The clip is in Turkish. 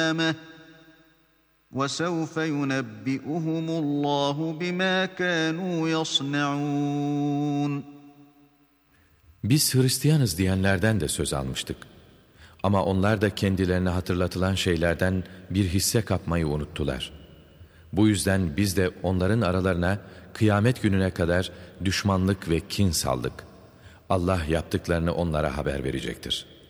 وَسَوْفَ يُنَبِّئُهُمُ اللّٰهُ بِمَا كَانُوا يَصْنَعُونَ. Biz Hristiyanız diyenlerden de söz almıştık. Ama onlar da kendilerine hatırlatılan şeylerden bir hisse kapmayı unuttular. Bu yüzden biz de onların aralarına kıyamet gününe kadar düşmanlık ve kin saldık. Allah yaptıklarını onlara haber verecektir.